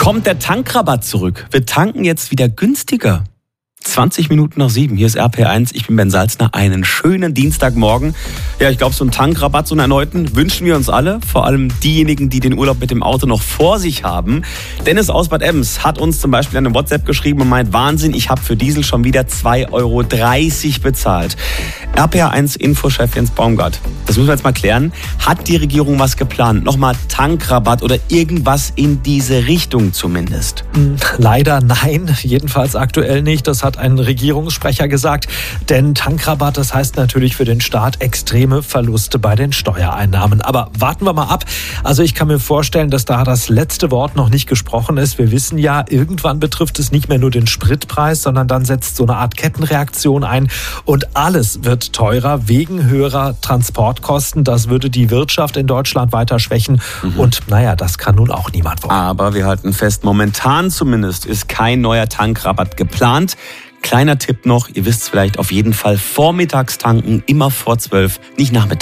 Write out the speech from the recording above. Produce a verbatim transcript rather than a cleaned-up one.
Kommt der Tankrabatt zurück? Wir tanken jetzt wieder günstiger. zwanzig Minuten nach sieben, hier ist R P eins, ich bin Ben Salzner, einen schönen Dienstagmorgen. Ja, ich glaube, so einen Tankrabatt, so einen erneuten, wünschen wir uns alle. Vor allem diejenigen, die den Urlaub mit dem Auto noch vor sich haben. Dennis aus Bad Ems hat uns zum Beispiel eine WhatsApp geschrieben und meint, Wahnsinn, ich habe für Diesel schon wieder zwei Euro dreißig bezahlt. R P eins Infochef Jens Baumgart, das müssen wir jetzt mal klären. Hat die Regierung was geplant? Nochmal Tankrabatt oder irgendwas in diese Richtung zumindest? Leider nein, jedenfalls aktuell nicht. Das hat ein Regierungssprecher gesagt. Denn Tankrabatt, das heißt natürlich für den Staat extreme Verluste bei den Steuereinnahmen. Aber warten wir mal ab. Also ich kann mir vorstellen, dass da das letzte Wort noch nicht gesprochen ist. Wir wissen ja, irgendwann betrifft es nicht mehr nur den Spritpreis, sondern dann setzt so eine Art Kettenreaktion ein. Und alles wird teurer wegen höherer Transportkosten. Das würde die Wirtschaft in Deutschland weiter schwächen. Mhm. Und naja, das kann nun auch niemand wollen. Aber wir halten fest, momentan zumindest ist kein neuer Tankrabatt geplant. Kleiner Tipp noch, ihr wisst es vielleicht, auf jeden Fall vormittags tanken, immer vor zwölf, nicht nachmittags.